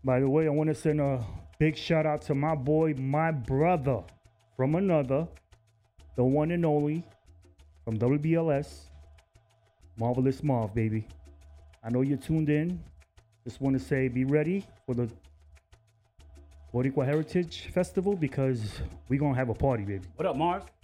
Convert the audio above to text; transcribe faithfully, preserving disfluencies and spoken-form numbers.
By the way, I want to send a big shout out to my boy, my brother from another, the one and only from W B L S, Marvelous Marv, baby. I know you're tuned in. Just want to say be ready for the Boricua Heritage Festival because we're going to have a party, baby. What up, Mars?